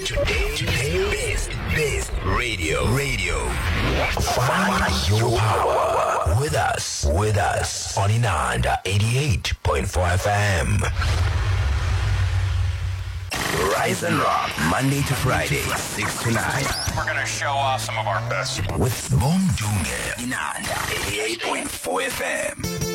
Today's best radio. Find your power with us on Inanda 88.4 FM. Rise and Rock, Monday to Friday, 6 to 9. We're going to show off some of our best. With Bong Dunge, Inanda 88.4 FM.